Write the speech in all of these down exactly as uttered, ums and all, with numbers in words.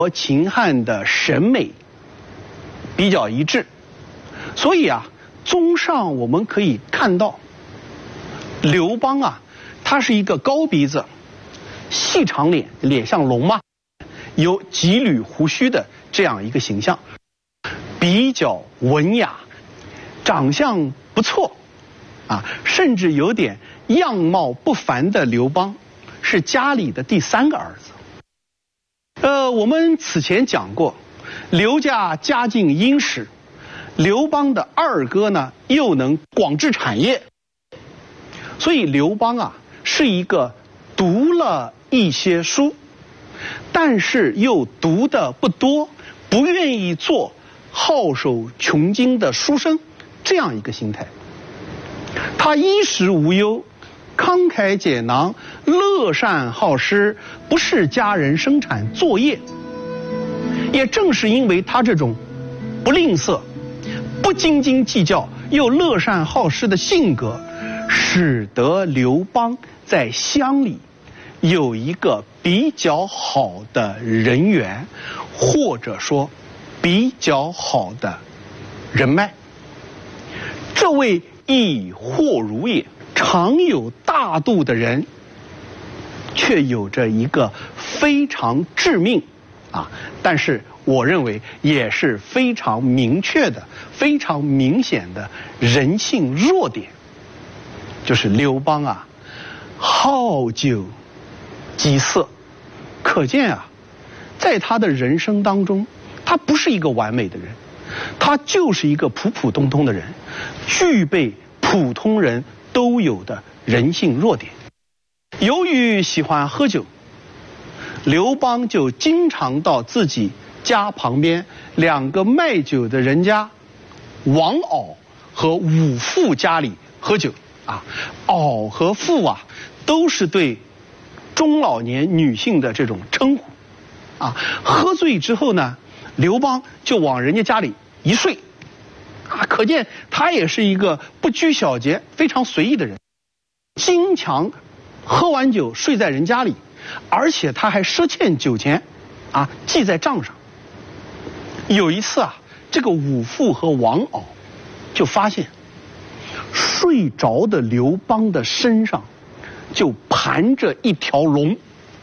和秦汉的审美比较一致，所以啊，综上我们可以看到，刘邦啊，他是一个高鼻子、细长脸，脸像龙嘛，有几缕胡须的这样一个形象，比较文雅，长相不错，啊，甚至有点样貌不凡的刘邦，是家里的第三个儿子。呃，我们此前讲过，刘家家境殷实，刘邦的二哥呢又能广置产业，所以刘邦啊是一个读了一些书，但是又读的不多，不愿意做好守穷经的书生这样一个心态。他衣食无忧，慷慨解囊，乐善好施，不是家人生产作业。也正是因为他这种不吝啬、不斤斤计较又乐善好施的性格，使得刘邦在乡里有一个比较好的人缘，或者说比较好的人脉。这位亦或如也，常有大度的人，却有着一个非常致命啊，但是我认为也是非常明确的、非常明显的人性弱点，就是刘邦啊，好酒极色。可见啊，在他的人生当中，他不是一个完美的人，他就是一个普普通通的人，具备普通人都有的人性弱点。由于喜欢喝酒，刘邦就经常到自己家旁边两个卖酒的人家王媪和武父家里喝酒啊。媪和父啊都是对中老年女性的这种称呼啊。喝醉之后呢，刘邦就往人家家里一睡啊，可见他也是一个不拘小节、非常随意的人。经常喝完酒睡在人家里，而且他还赊欠酒钱啊，记在账上。有一次啊，这个武父和王媪就发现睡着的刘邦的身上就盘着一条龙，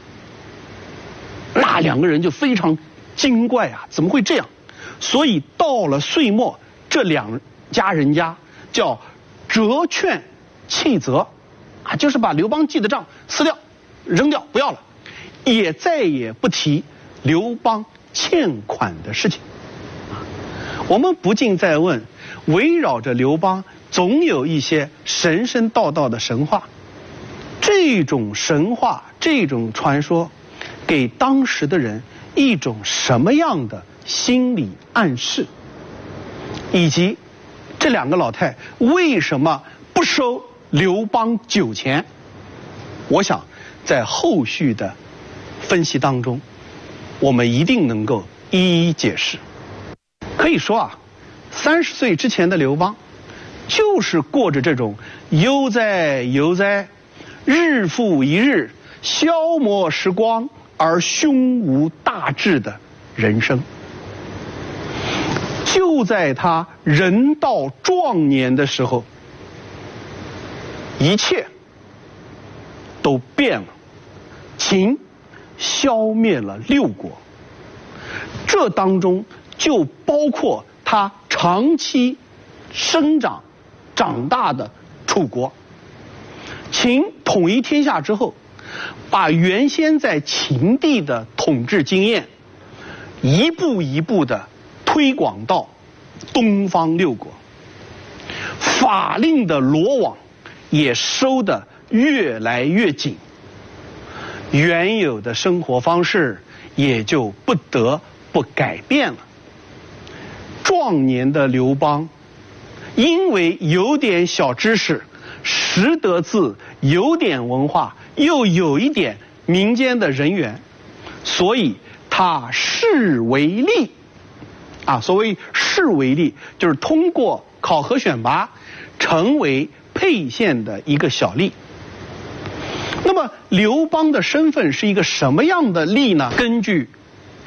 那两个人就非常惊怪啊，怎么会这样？所以到了岁末，这两家人家叫折券弃责啊，就是把刘邦记的账撕掉、扔掉，不要了，也再也不提刘邦欠款的事情。我们不禁在问，围绕着刘邦总有一些神神道道的神话，这种神话、这种传说给当时的人一种什么样的心理暗示，以及这两个老太为什么不收刘邦酒钱，我想在后续的分析当中我们一定能够一一解释。可以说啊，三十岁之前的刘邦就是过着这种悠哉悠哉、日复一日消磨时光而胸无大志的人生。就在他人到壮年的时候，一切都变了。秦消灭了六国，这当中就包括他长期生长长大的楚国。秦统一天下之后，把原先在秦地的统治经验一步一步的推广到东方六国，法令的罗网也收得越来越紧，原有的生活方式也就不得不改变了。壮年的刘邦因为有点小知识，识得字，有点文化，又有一点民间的人缘，所以他士为吏啊。所谓士为吏，就是通过考核选拔成为沛县的一个小吏。那么刘邦的身份是一个什么样的吏呢？根据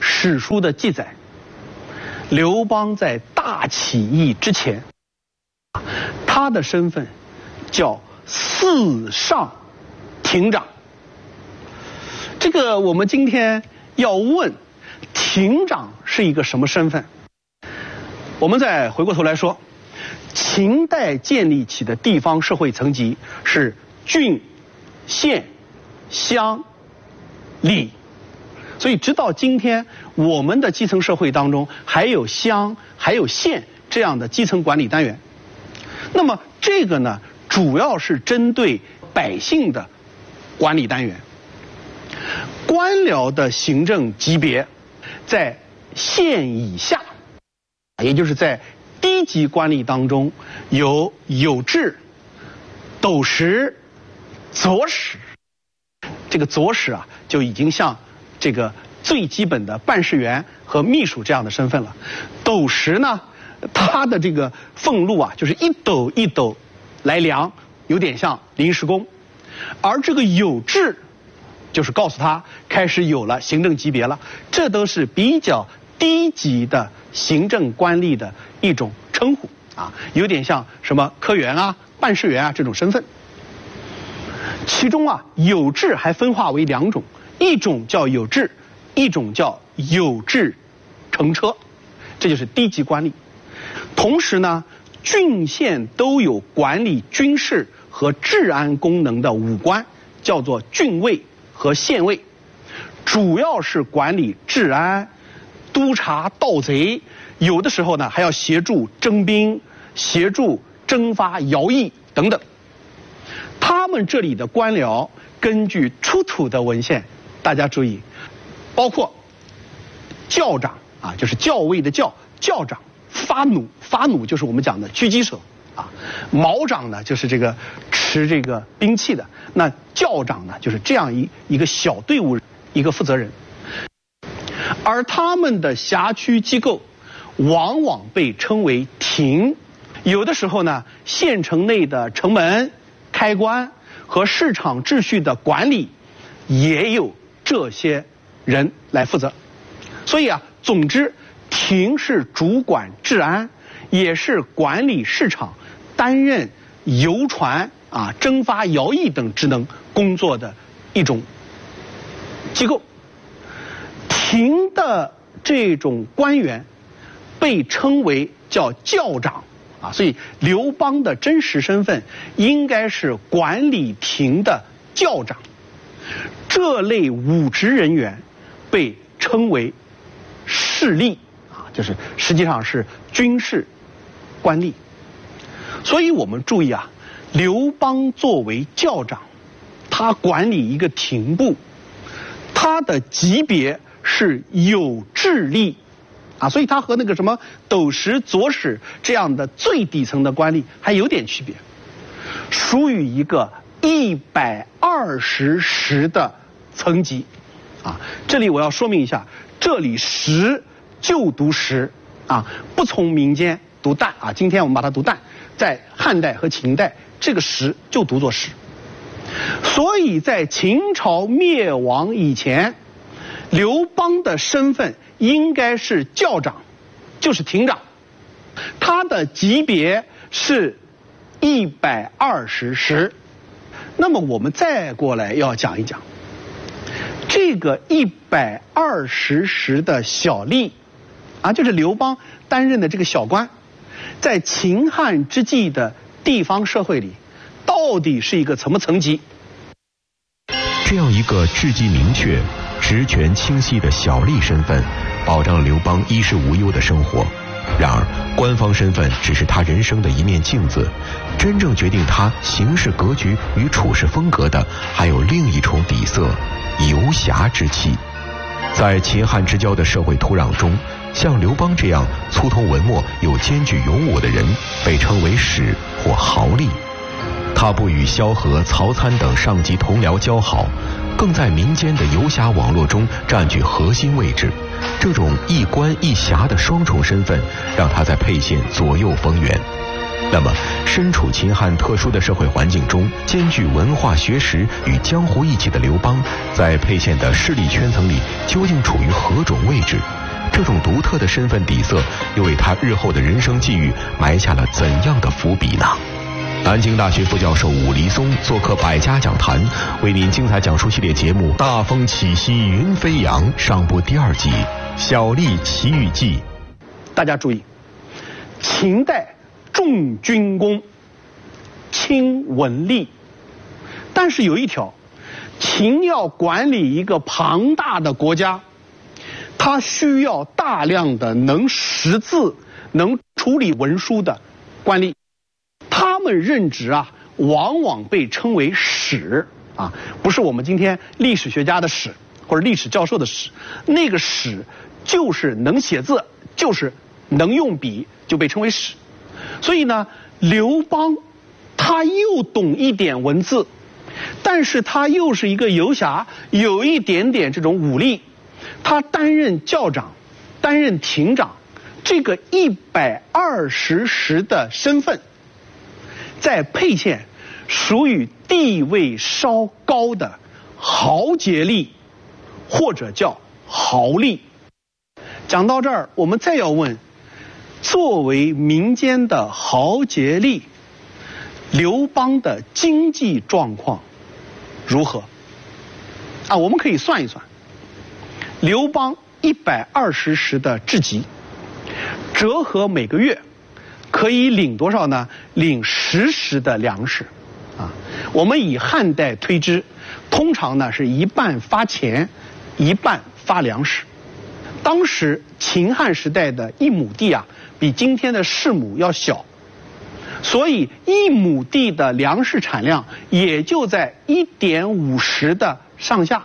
史书的记载，刘邦在大起义之前，他的身份叫四上亭长。这个我们今天要问，亭长是一个什么身份？我们再回过头来说，秦代建立起的地方社会层级是郡、县、乡、里，所以直到今天，我们的基层社会当中还有乡、还有县这样的基层管理单元。那么这个呢，主要是针对百姓的管理单元。官僚的行政级别在县以下，也就是在低级官吏当中有有制、斗食、佐使。这个佐使啊，就已经像这个最基本的办事员和秘书这样的身份了。斗食呢，他的这个俸禄啊，就是一斗一斗来量，有点像临时工。而这个有制，就是告诉他开始有了行政级别了，这都是比较低级的行政官吏的一种称呼啊，有点像什么科员啊、办事员啊这种身份。其中啊，有制还分化为两种，一种叫有制，一种叫有制乘车，这就是低级官吏。同时呢，郡县都有管理军事和治安功能的武官，叫做郡尉和县尉，主要是管理治安、督察盗贼，有的时候呢还要协助征兵、协助征发徭役等等。他们这里的官僚根据出土的文献，大家注意，包括校长啊，就是校尉的校，校长；发弩，发弩就是我们讲的狙击手啊；矛长呢，就是这个持这个兵器的。那校长呢，就是这样一一个小队伍一个负责人。而他们的辖区机构往往被称为亭，有的时候呢，县城内的城门、开关和市场秩序的管理也有这些人来负责。所以啊，总之，亭是主管治安，也是管理市场、担任邮传啊、征发徭役等职能工作的一种机构。亭的这种官员被称为叫校长啊，所以刘邦的真实身份应该是管理亭的校长。这类武职人员被称为士吏啊，就是实际上是军事官吏。所以我们注意啊，刘邦作为校长，他管理一个亭部，他的级别是有制吏啊，所以他和那个什么斗食、佐使这样的最底层的官吏还有点区别，属于一个一百二十石的层级啊。这里我要说明一下，这里石就读石啊，不从民间读旦啊。今天我们把它读旦，在汉代和秦代，这个石就读作石。所以在秦朝灭亡以前，刘邦的身份应该是校长，就是亭长，他的级别是一百二十石。那么我们再过来要讲一讲，这个一百二十石的小吏啊，就是刘邦担任的这个小官，在秦汉之际的地方社会里，到底是一个什么层级？ 这样一个职级明确、职权清晰的小吏身份，保障了刘邦衣食无忧的生活。然而，官方身份只是他人生的一面镜子，真正决定他行事格局与处事风格的，还有另一重底色——游侠之气。在秦汉之交的社会土壤中，像刘邦这样粗通文墨又兼具勇武的人，被称为使或豪吏。他不与萧何、曹参等上级同僚交好，更在民间的游侠网络中占据核心位置。这种一官一侠的双重身份，让他在沛县左右逢源。 那么，身处秦汉特殊的社会环境中，兼具文化学识与江湖义气的刘邦，在沛县的势力圈层里究竟处于何种位置？这种独特的身份底色，又为他日后的人生际遇埋下了怎样的伏笔呢？南京大学副教授武黎松做客百家讲坛，为您精彩讲述系列节目《大风起兮云飞扬》上部第二集《小吏奇遇记》。 大家注意，秦代重军功，轻文吏，但是有一条，秦要管理一个庞大的国家，它需要大量的能识字、能处理文书的官吏。他们任职啊，往往被称为史啊，不是我们今天历史学家的史或者历史教授的史，那个史就是能写字，就是能用笔，就被称为史。所以呢，刘邦他又懂一点文字，但是他又是一个游侠，有一点点这种武力。他担任校长，担任亭长，这个一百二十石的身份，在沛县属于地位稍高的豪杰吏，或者叫豪吏。讲到这儿，我们再要问，作为民间的豪杰吏，刘邦的经济状况如何？啊，我们可以算一算，刘邦一百二十石的置级，折合每个月可以领多少呢？领十石的粮食，啊，我们以汉代推之，通常呢是一半发钱，一半发粮食。当时秦汉时代的一亩地啊，比今天的市亩要小，所以一亩地的粮食产量也就在一点五石的上下。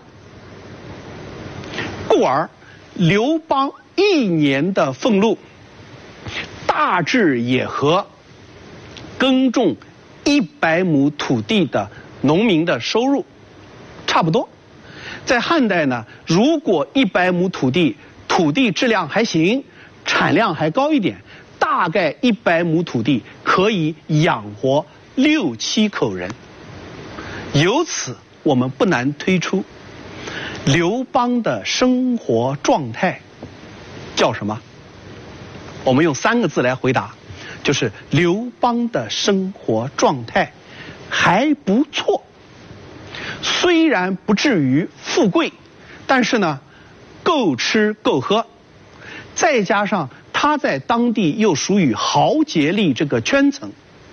故而，刘邦一年的俸禄，大致也和耕种一百亩土地的农民的收入差不多。在汉代呢，如果一百亩土地，土地质量还行，产量还高一点，大概一百亩土地可以养活六七口人。由此，我们不难推出，刘邦的生活状态叫什么？我们用三个字来回答，就是刘邦的生活状态还不错。虽然不至于富贵，但是呢，够吃够喝，再加上他在当地又属于豪杰吏这个圈层，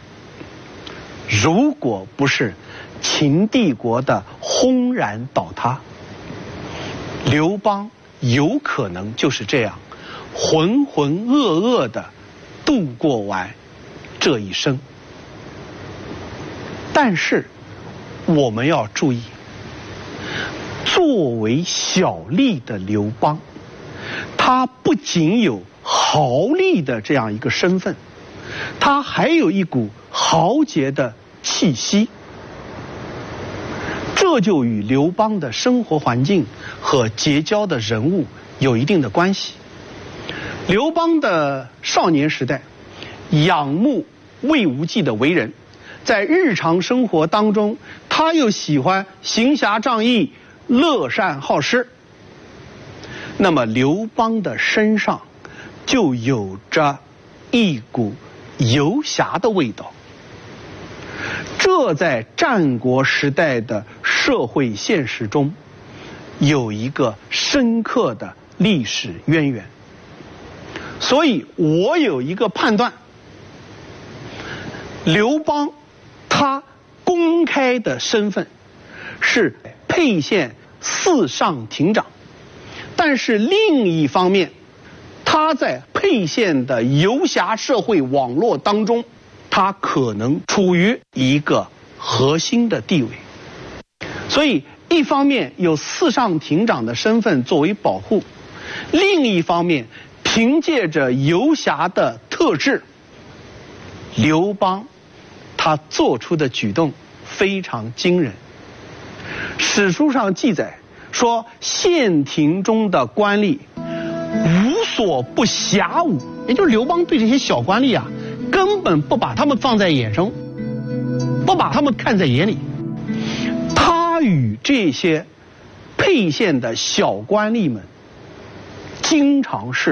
如果不是秦帝国的轰然倒塌，刘邦有可能就是这样浑浑噩噩的度过完这一生。但是我们要注意，作为小吏的刘邦，他不仅有豪吏的这样一个身份，他还有一股豪杰的气息。这就与刘邦的生活环境和结交的人物有一定的关系。刘邦的少年时代仰慕魏无忌的为人，在日常生活当中，他又喜欢行侠仗义、乐善好施。那么刘邦的身上就有着一股游侠的味道，这在战国时代的社会现实中有一个深刻的历史渊源。所以我有一个判断，刘邦他公开的身份是沛县四上亭长，但是另一方面，他在沛县的游侠社会网络当中，他可能处于一个核心的地位。所以一方面有四上亭长的身份作为保护，另一方面凭借着游侠的特质，刘邦他做出的举动非常惊人。史书上记载说，县庭中的官吏无所不辖侮，也就是刘邦对这些小官吏啊，根根本不把他们放在眼中，不把他们看在眼里。他与这些沛县的小官吏们经常是